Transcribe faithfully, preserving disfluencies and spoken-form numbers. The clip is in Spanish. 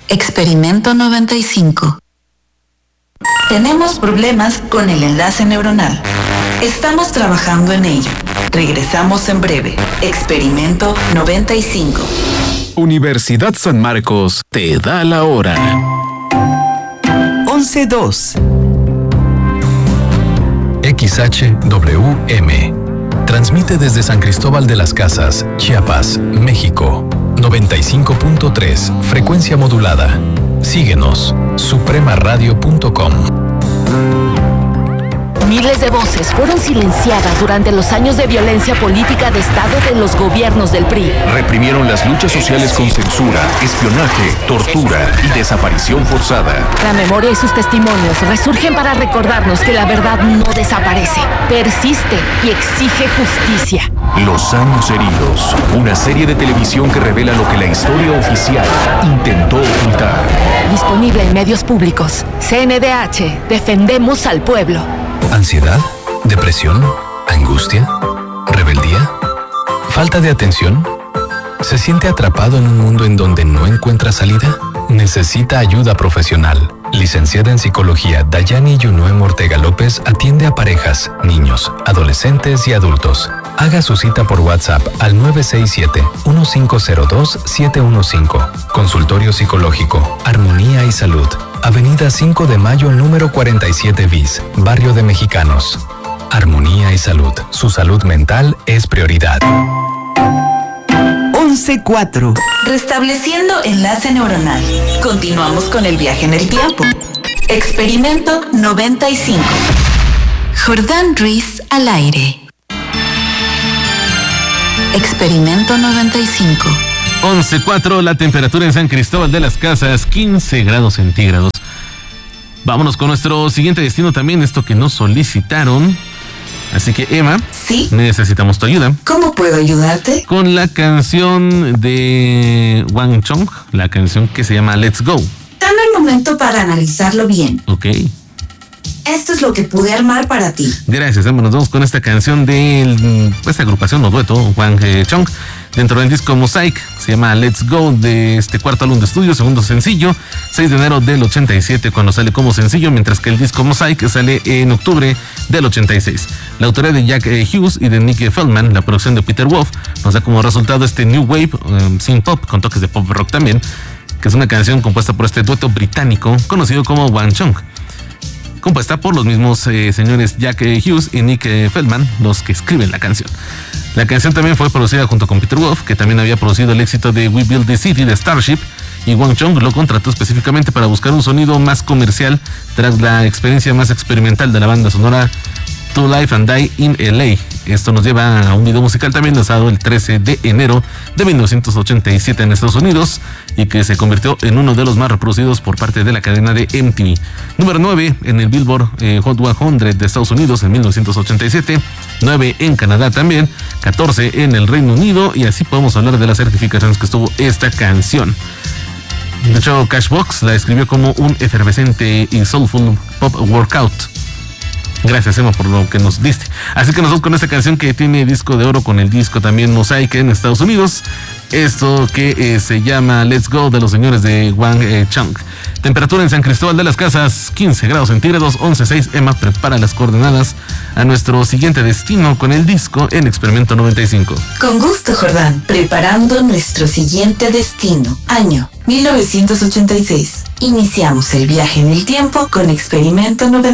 Experimento noventa y cinco. Tenemos problemas con el enlace neuronal. Estamos trabajando en ello. Regresamos en breve. Experimento noventa y cinco. Universidad San Marcos te da la hora. once dos. X H W M. Transmite desde San Cristóbal de las Casas, Chiapas, México. noventa y cinco punto tres, frecuencia modulada. Síguenos, suprema radio punto com. Miles de voces fueron silenciadas durante los años de violencia política de Estado de los gobiernos del P R I. Reprimieron las luchas sociales con censura, espionaje, tortura y desaparición forzada. La memoria y sus testimonios resurgen para recordarnos que la verdad no desaparece, persiste y exige justicia. Los años heridos, una serie de televisión que revela lo que la historia oficial intentó ocultar. Disponible en medios públicos. C N D H, defendemos al pueblo. ¿Ansiedad? ¿Depresión? ¿Angustia? ¿Rebeldía? ¿Falta de atención? ¿Se siente atrapado en un mundo en donde no encuentra salida? Necesita ayuda profesional. Licenciada en Psicología, Dayani Yunuem Ortega López atiende a parejas, niños, adolescentes y adultos. Haga su cita por WhatsApp al nueve seis siete, uno cinco cero dos, siete uno cinco. Consultorio Psicológico, Armonía y Salud. Avenida cinco de Mayo, número cuarenta y siete bis, Barrio de Mexicanos. Armonía y Salud. Su salud mental es prioridad. once cuatro. Restableciendo enlace neuronal. Continuamos con el viaje en el tiempo. Experimento noventa y cinco. Jordán Ruiz al aire. Experimento noventa y cinco. once cuatro, la temperatura en San Cristóbal de las Casas, quince grados centígrados. Vámonos con nuestro siguiente destino también, esto que nos solicitaron. Así que, Emma, ¿sí? Necesitamos tu ayuda. ¿Cómo puedo ayudarte? Con la canción de Wang Chung, la canción que se llama Let's Go. Dame un momento para analizarlo bien. Ok. Esto es lo que pude armar para ti. Gracias, Emma. Nos vamos con esta canción de esta agrupación o dueto, Wang Chung, dentro del disco Mosaic. Se llama Let's Go, de este cuarto álbum de estudio, segundo sencillo, seis de enero del ochenta y siete cuando sale como sencillo, mientras que el disco Mosaic sale en octubre del ochenta y seis. La autoría de Jack Hughes y de Nick Feldman, la producción de Peter Wolf, nos da como resultado este New Wave, um, synth pop, con toques de pop rock también, que es una canción compuesta por este dueto británico conocido como Wang Chung, compuesta por los mismos eh, señores Jack Hughes y Nick Feldman, los que escriben la canción. La canción también fue producida junto con Peter Wolf, que también había producido el éxito de We Build the City de Starship, y Wang Chung lo contrató específicamente para buscar un sonido más comercial tras la experiencia más experimental de la banda sonora To Live and Die in L A. Esto nos lleva a un video musical también lanzado el trece de enero de mil novecientos ochenta y siete en Estados Unidos y que se convirtió en uno de los más reproducidos por parte de la cadena de M T V. Número nueve en el Billboard eh, Hot cien de Estados Unidos en mil novecientos ochenta y siete, nueve en Canadá también, catorce en el Reino Unido, y así podemos hablar de las certificaciones que estuvo esta canción. De hecho, Cashbox la escribió como un efervescente y soulful pop workout. Gracias, Emma, por lo que nos diste. Así que nos vamos con esta canción que tiene disco de oro con el disco también Mosaic en Estados Unidos. Esto que eh, se llama Let's Go, de los señores de Wang eh, Chung. Temperatura en San Cristóbal de las Casas, quince grados centígrados, once seis. Emma prepara las coordenadas a nuestro siguiente destino con el disco en Experimento noventa y cinco. Con gusto, Jordán. Preparando nuestro siguiente destino. Año mil novecientos ochenta y seis. Iniciamos el viaje en el tiempo con Experimento noventa y cinco.